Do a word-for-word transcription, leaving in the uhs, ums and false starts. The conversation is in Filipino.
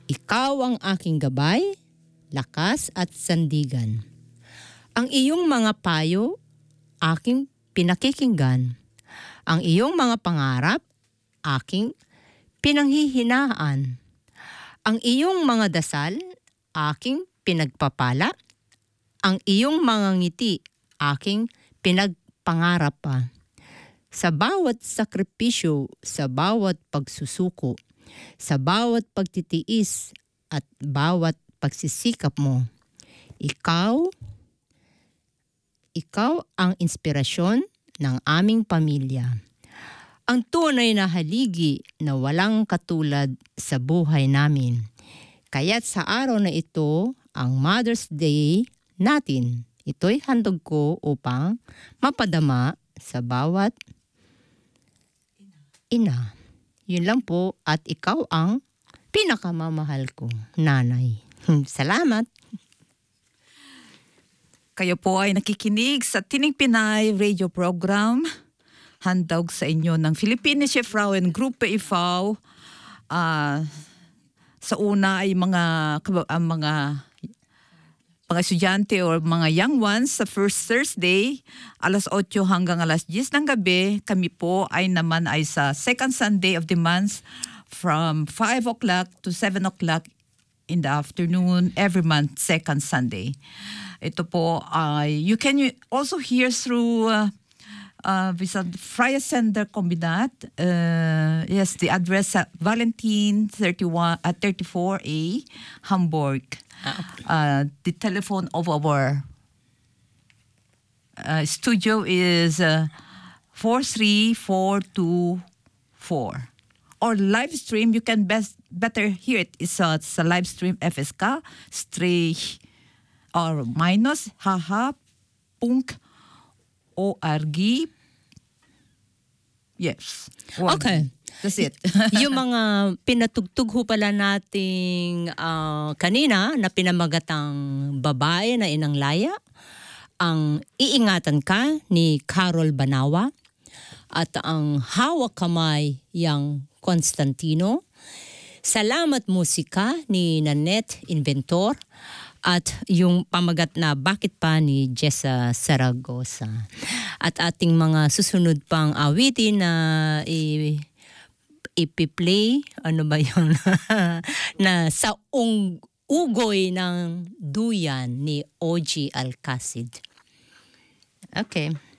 Ikaw ang aking gabay, lakas at sandigan. Ang iyong mga payo, aking pinakikinggan. Ang iyong mga pangarap, aking pinanghihinaan. Ang iyong mga dasal, aking pinagpapala. Ang iyong mga ngiti, aking pinagpangarap pa. Sa bawat sakripisyo, sa bawat pagsusuko, sa bawat pagtitiis at bawat pagsisikap mo, ikaw, ikaw ang inspirasyon ng aming pamilya. Ang tunay na haligi na walang katulad sa buhay namin. Kaya't sa araw na ito, ang Mother's Day natin, ito'y handog ko upang mapadama sa bawat ina. Yun lang po, at ikaw ang pinakamamahal kong nanay. Salamat! Kayo po ay nakikinig sa Tinig Pinay radio program. Handog sa inyo ng Philippines Chef Frauen Gruppe e V. Uh, sa una ay mga, uh, mga, mga estudyante or mga young ones sa first Thursday, alas otso hanggang alas diyes ng gabi. Kami po ay naman ay sa second Sunday of the month from five o'clock to seven o'clock in the afternoon every month, second Sunday. Ito po ay, uh, you can also hear through uh, uh, Freie Sender Kombinat. Uh, yes, the address at Valentin thirty-one, uh, thirty-four A, Hamburg. Ah, okay. Uh, the telephone of our uh, studio is uh, four three four two four. Or live stream, you can best better hear it. It's a, it's a live stream F S K strich or minus haha punk org. Yes. One. Okay. That's it. Yung mga pinatugtog ho pala nating uh, kanina na pinamagatang babae na inang Laya, ang Iingatan Ka ni Carol Banawa, at ang Hawak Kamay yang Constantino, Salamat Musika ni Nanette Inventor, at yung pamagat na Bakit Pa ni Jessa Saragosa. At ating mga susunod pang awitin na i- ipi-play, ano ba yun? na Sa ung- Ugoy ng Duyan ni O G Alcacid. Okay.